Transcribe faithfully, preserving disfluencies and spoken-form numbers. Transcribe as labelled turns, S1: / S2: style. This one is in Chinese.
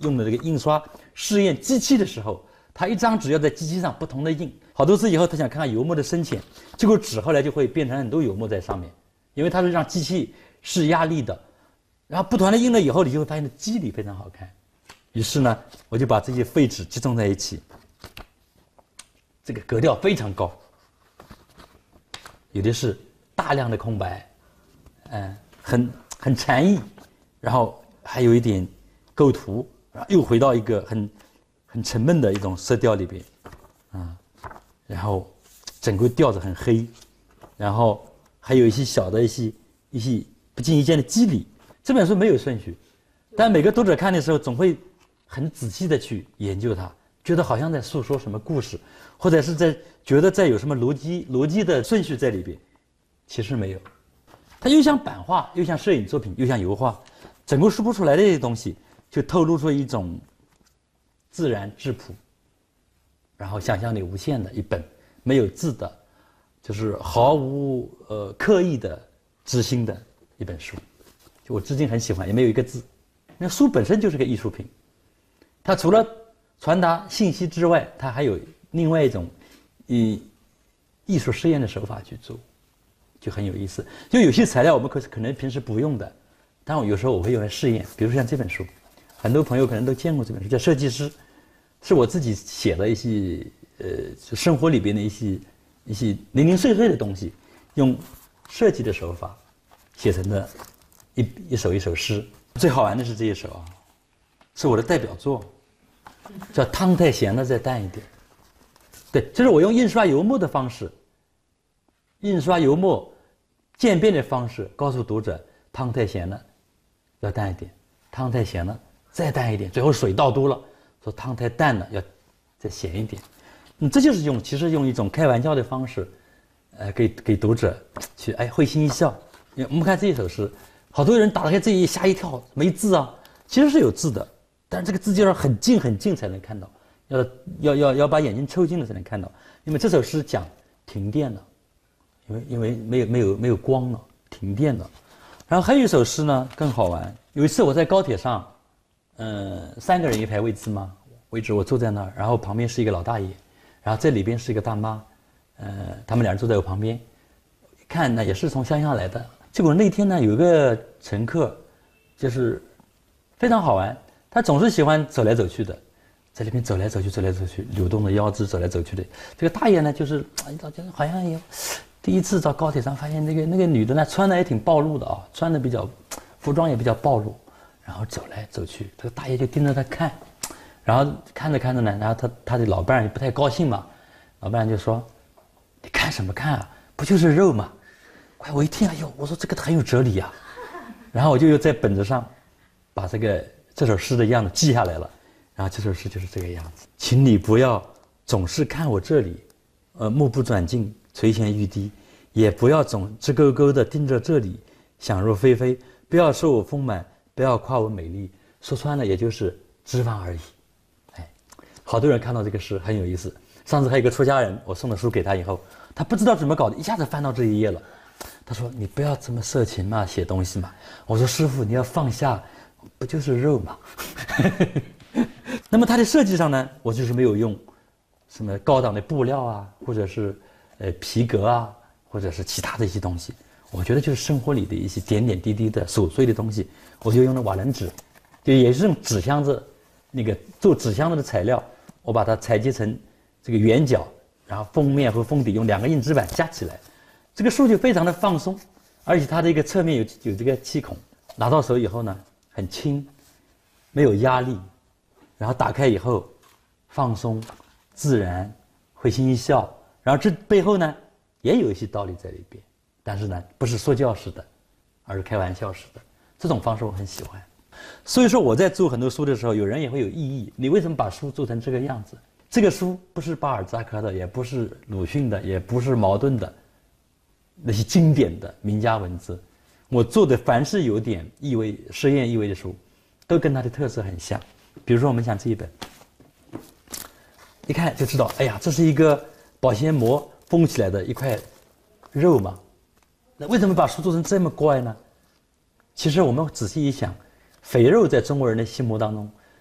S1: 用的这个印刷试验机器的时候，他一张纸要在机器上不同的印，好多次以后他想看看油墨的深浅，结果纸后来就会变成很多油墨在上面，因为它是让机器试压力的，然后不断的印了以后，你就会发现肌理非常好看。于是呢，我就把这些废纸集中在一起，这个格调非常高，有的是大量的空白，嗯，很很禅意，然后还有一点构图，然后又回到一个很很沉闷的一种色调里边，啊，然后整个调子很黑，然后还有一些小的一些一些不经意间的肌理。这本书没有顺序，但每个读者看的时候总会很仔细的去研究它，觉得好像在诉说什么故事，或者是在觉得在有什么逻辑逻辑的顺序在里边，其实没有。它又像版画，又像摄影作品，又像油画，整个说不出来的这些东西，就透露出一种自然质朴，然后想象力无限的一本没有字的，就是毫无呃刻意的知心的一本书。就我至今很喜欢，也没有一个字。那书本身就是个艺术品，它除了传达信息之外，它还有另外一种以艺术实验的手法去做，就很有意思。就有些材料我们可可能平时不用的，但我有时候我会用来试验。比如像这本书，很多朋友可能都见过这本书，叫《设计师》，是我自己写的一些呃生活里边的一些一些零零碎碎的东西，用设计的手法写成的一一首一首诗。最好玩的是这一首啊，是我的代表作，叫《汤太咸了再淡一点》。对，这是我用印刷油墨的方式，印刷油墨渐变的方式，告诉读者汤太咸了要淡一点，汤太咸了再淡一点，最后水倒多了，说汤太淡了要再咸一点。嗯，这就是用其实用一种开玩笑的方式，呃，给给读者去哎会心一笑。我们看这一首诗，好多人打开这一页吓一跳，没字啊，其实是有字的，但是这个字就要很近很近才能看到，要要要要把眼睛抽近了才能看到。因为这首诗讲停电了，因为因为没有没有没有光了，停电了。然后还有一首诗呢更好玩，有一次我在高铁上，嗯、呃，三个人一排位置嘛，位置我坐在那儿，然后旁边是一个老大爷，然后这里边是一个大妈，呃，他们俩人坐在我旁边，看呢也是从乡下来的。结果那天呢，有一个乘客，就是非常好玩，他总是喜欢走来走去的，在里面走来走去，走来走去，扭动的腰肢走来走去的。这个大爷呢，就是哎，就是好像有第一次到高铁上发现那个那个女的呢，穿的也挺暴露的啊，穿的比较，服装也比较暴露，然后走来走去，这个大爷就盯着他看，然后看着看着呢，然后他他的老伴也不太高兴嘛，老伴就说：“你看什么看啊？不就是肉吗？”快！我一听，哎呦，我说这个很有哲理啊，然后我就又在本子上把这个这首诗的样子记下来了，然后这首诗就是这个样子。请你不要总是看我这里，呃，目不转睛，垂涎欲滴，也不要总直勾勾的盯着这里，想入非非。不要说我丰满，不要夸我美丽，说穿了也就是脂肪而已。哎，好多人看到这个诗很有意思。上次还有一个出家人，我送了书给他以后，他不知道怎么搞的，一下子翻到这一页了。他说：“你不要这么色情嘛，写东西嘛。”我说：“师父，你要放下，不就是肉嘛？”那么它的设计上呢，我就是没有用什么高档的布料啊，或者是呃皮革啊，或者是其他的一些东西。我觉得就是生活里的一些点点滴滴的琐碎的东西，我就用了瓦楞纸，就也是用纸箱子那个做纸箱子的材料，我把它裁接成这个圆角，然后封面和封底用两个硬纸板夹起来。这个书就非常的放松，而且它的一个侧面有有这个气孔，拿到手以后呢很轻，没有压力，然后打开以后放松、自然，会心一笑。然后这背后呢也有一些道理在里边，但是呢不是说教式的，而是开玩笑式的。这种方式我很喜欢。所以说我在做很多书的时候，有人也会有异议，你为什么把书做成这个样子？这个书不是巴尔扎克的，也不是鲁迅的，也不是茅盾的。那些经典的名家文字，我做的凡是有点意味、实验意味的书，都跟它的特色很像。比如说，我们讲这一本，一看就知道，哎呀，这是一个保鲜膜封起来的一块肉嘛。那为什么把书做成这么怪呢？其实我们仔细一想，肥肉在中国人的心目当中